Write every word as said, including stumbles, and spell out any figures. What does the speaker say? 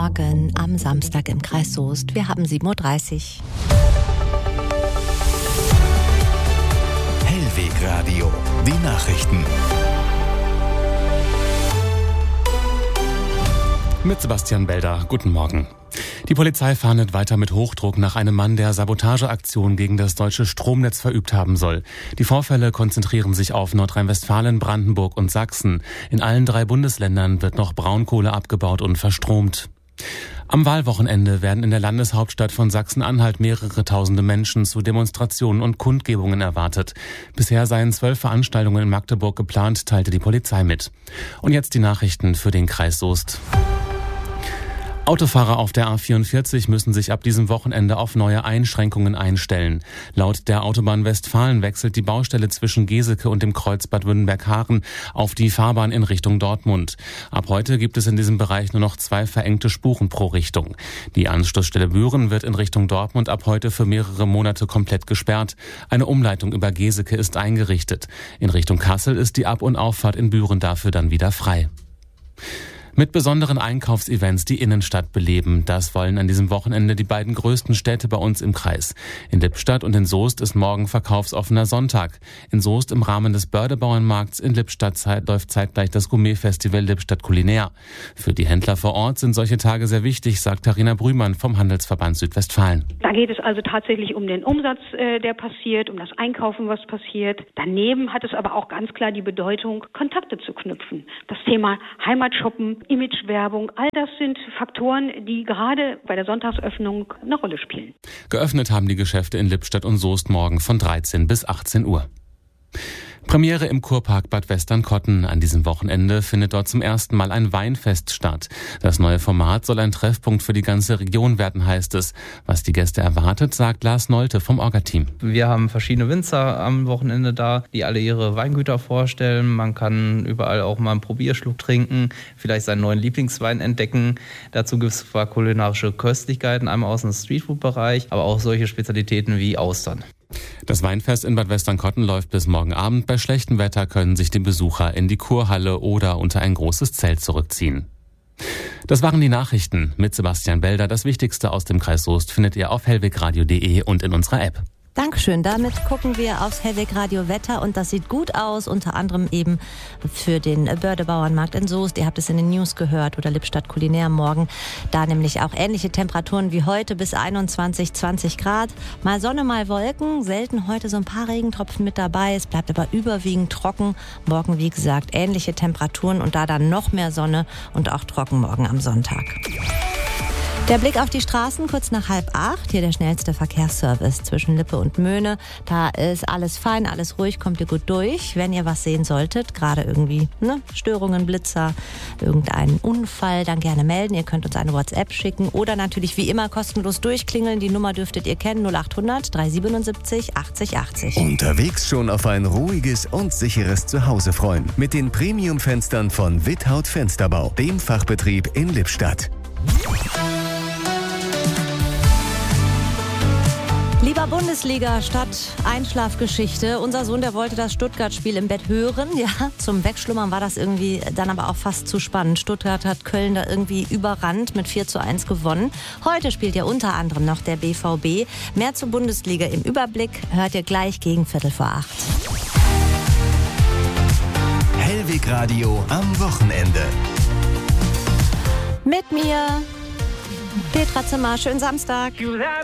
Morgen am Samstag im Kreis Soest. Wir haben sieben Uhr dreißig. Hellweg Radio, die Nachrichten. Mit Sebastian Belder. Guten Morgen. Die Polizei fahndet weiter mit Hochdruck nach einem Mann, der Sabotageaktionen gegen das deutsche Stromnetz verübt haben soll. Die Vorfälle konzentrieren sich auf Nordrhein-Westfalen, Brandenburg und Sachsen. In allen drei Bundesländern wird noch Braunkohle abgebaut und verstromt. Am Wahlwochenende werden in der Landeshauptstadt von Sachsen-Anhalt mehrere tausende Menschen zu Demonstrationen und Kundgebungen erwartet. Bisher seien zwölf Veranstaltungen in Magdeburg geplant, teilte die Polizei mit. Und jetzt die Nachrichten für den Kreis Soest. Autofahrer auf der A vierundvierzig müssen sich ab diesem Wochenende auf neue Einschränkungen einstellen. Laut der Autobahn Westfalen wechselt die Baustelle zwischen Geseke und dem Kreuz Bad Württemberg-Haaren auf die Fahrbahn in Richtung Dortmund. Ab heute gibt es in diesem Bereich nur noch zwei verengte Spuren pro Richtung. Die Anschlussstelle Büren wird in Richtung Dortmund ab heute für mehrere Monate komplett gesperrt. Eine Umleitung über Geseke ist eingerichtet. In Richtung Kassel ist die Ab- und Auffahrt in Büren dafür dann wieder frei. Mit besonderen Einkaufsevents die Innenstadt beleben. Das wollen an diesem Wochenende die beiden größten Städte bei uns im Kreis. In Lippstadt und in Soest ist morgen verkaufsoffener Sonntag. In Soest im Rahmen des Bördebauernmarkts, in Lippstadt läuft zeitgleich das Gourmetfestival Lippstadt Kulinär. Für die Händler vor Ort sind solche Tage sehr wichtig, sagt Carina Brühmann vom Handelsverband Südwestfalen. Da geht es also tatsächlich um den Umsatz, äh, der passiert, um das Einkaufen, was passiert. Daneben hat es aber auch ganz klar die Bedeutung, Kontakte zu knüpfen. Das Thema Heimatshoppen, Imagewerbung, all das sind Faktoren, die gerade bei der Sonntagsöffnung eine Rolle spielen. Geöffnet haben die Geschäfte in Lippstadt und Soest morgen von dreizehn bis achtzehn Uhr. Premiere im Kurpark Bad Westernkotten. An diesem Wochenende findet dort zum ersten Mal ein Weinfest statt. Das neue Format soll ein Treffpunkt für die ganze Region werden, heißt es. Was die Gäste erwartet, sagt Lars Nolte vom Orga-Team. Wir haben verschiedene Winzer am Wochenende da, die alle ihre Weingüter vorstellen. Man kann überall auch mal einen Probierschluck trinken, vielleicht seinen neuen Lieblingswein entdecken. Dazu gibt es zwar kulinarische Köstlichkeiten, einmal aus dem Streetfood-Bereich, aber auch solche Spezialitäten wie Austern. Das Weinfest in Bad Westernkotten läuft bis morgen Abend. Bei schlechtem Wetter können sich die Besucher in die Kurhalle oder unter ein großes Zelt zurückziehen. Das waren die Nachrichten mit Sebastian Belder. Das Wichtigste aus dem Kreis Soest findet ihr auf hellwegradio punkt de und in unserer App. Dankeschön. Damit gucken wir aufs Hellweg Radio Wetter und das sieht gut aus, unter anderem eben für den Bördebauernmarkt in Soest. Ihr habt es in den News gehört oder Lippstadt Kulinär morgen. Da nämlich auch ähnliche Temperaturen wie heute bis einundzwanzig, zwanzig Grad. Mal Sonne, mal Wolken. Selten heute so ein paar Regentropfen mit dabei. Es bleibt aber überwiegend trocken. Morgen, wie gesagt, ähnliche Temperaturen und da dann noch mehr Sonne und auch trocken morgen am Sonntag. Der Blick auf die Straßen kurz nach halb acht. Hier der schnellste Verkehrsservice zwischen Lippe und Möhne. Da ist alles fein, alles ruhig, kommt ihr gut durch. Wenn ihr was sehen solltet, gerade irgendwie ne, Störungen, Blitzer, irgendeinen Unfall, dann gerne melden. Ihr könnt uns eine WhatsApp schicken oder natürlich wie immer kostenlos durchklingeln. Die Nummer dürftet ihr kennen, null achthundert, dreihundertsiebenundsiebzig, achtzig achtzig. Unterwegs schon auf ein ruhiges und sicheres Zuhause freuen. Mit den Premium-Fenstern von Without Fensterbau, dem Fachbetrieb in Lippstadt. Lieber Bundesliga statt Einschlafgeschichte. Unser Sohn, der wollte das Stuttgart-Spiel im Bett hören. Ja, zum Wegschlummern war das irgendwie dann aber auch fast zu spannend. Stuttgart hat Köln da irgendwie überrannt, mit vier zu eins gewonnen. Heute spielt ja unter anderem noch der B V B. Mehr zur Bundesliga im Überblick hört ihr gleich gegen Viertel vor acht. Hellweg Radio am Wochenende. Mit mir, Petra Zimmer. Schönen Samstag.